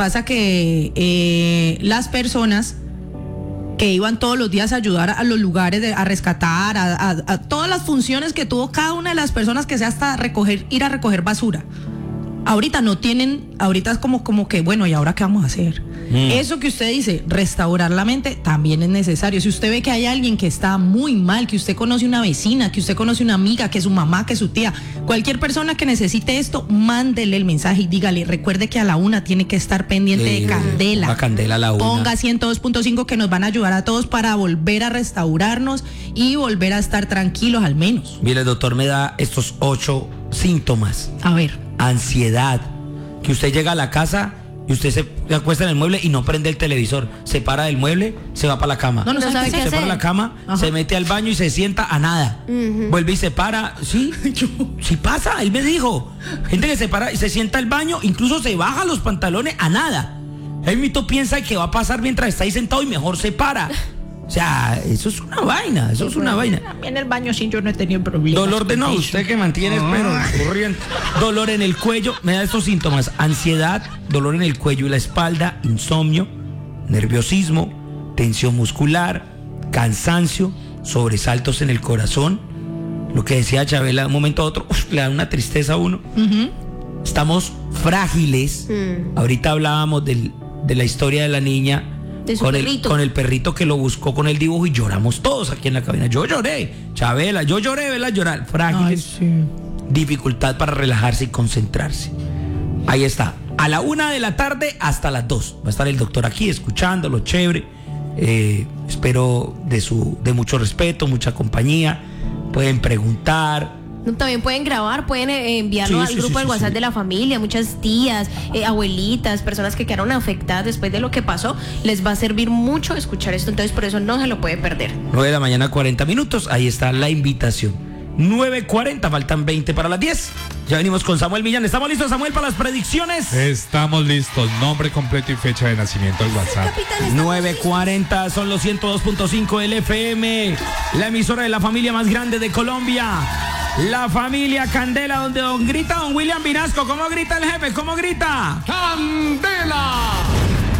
pasa que las personas que iban todos los días a ayudar a los lugares, a rescatar, a todas las funciones que tuvo cada una de las personas, que sea hasta ir a recoger basura. Ahorita no tienen, ahorita es como que, bueno, ¿y ahora qué vamos a hacer? Eso que usted dice, restaurar la mente, también es necesario. Si usted ve que hay alguien que está muy mal, que usted conoce una vecina, que usted conoce una amiga, que su mamá, que su tía, cualquier persona que necesite esto, mándele el mensaje y dígale, recuerde que a la 1 tiene que estar pendiente de Candela. La Candela a la 1. Ponga 102.5 que nos van a ayudar a todos para volver a restaurarnos y volver a estar tranquilos al menos. Mire, el doctor me da estos 8 síntomas. A ver. Ansiedad, que usted llega a la casa y usted se acuesta en el mueble y no prende el televisor, se para del mueble, se va para la cama, no sabe qué hacer. Se para la cama, se mete al baño y se sienta a nada, vuelve y se para, sí pasa, él me dijo, gente que se para y se sienta al baño, incluso se baja los pantalones a nada. El mito piensa que va a pasar mientras está ahí sentado y mejor se para. O sea, eso es una vaina, eso es una vaina. En el baño sí yo no he tenido problemas. Dolor de no, usted que mantiene corriente. Dolor en el cuello, me da estos síntomas: ansiedad, dolor en el cuello y la espalda, insomnio, nerviosismo, tensión muscular, cansancio, sobresaltos en el corazón. Lo que decía Chabela, de un momento a otro, le da una tristeza a uno. Estamos frágiles. Ahorita hablábamos de la historia de la niña. Con el perrito que lo buscó con el dibujo y lloramos todos aquí en la cabina. Yo lloré, Chabela, yo lloré, ¿verdad? Llorar. Frágiles. Ay, sí. Dificultad para relajarse y concentrarse. Ahí está. A la 1 de la tarde hasta las 2. Va a estar el doctor aquí escuchándolo, chévere. Espero de mucho respeto, mucha compañía. Pueden preguntar. También pueden grabar, pueden enviarlo al grupo del WhatsApp de la familia. Muchas tías, abuelitas, personas que quedaron afectadas después de lo que pasó. Les va a servir mucho escuchar esto, entonces por eso no se lo puede perder. 9 de la mañana, 40 minutos. Ahí está la invitación. 9:40, faltan 20 para las 10. Ya venimos con Samuel Millán. ¿Estamos listos, Samuel, para las predicciones? Estamos listos. Nombre completo y fecha de nacimiento al WhatsApp. 9:40, son los 102.5 del FM. La emisora de la familia más grande de Colombia. La familia Candela, donde grita don William Vinasco. ¿Cómo grita el jefe? ¿Cómo grita? ¡Candela!